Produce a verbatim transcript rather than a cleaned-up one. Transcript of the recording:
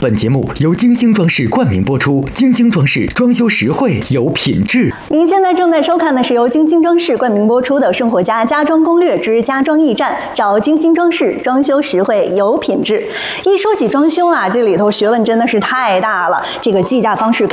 本节目由金星装饰冠名播出，金星装饰装修实惠有品质。 您现在正在收看的是由金星装饰冠名播出的《生活家家装攻略之家装驿站》，找金星装饰，装修实惠有品质。一说起装修啊，这里头学问真的是太大了，这个计价方式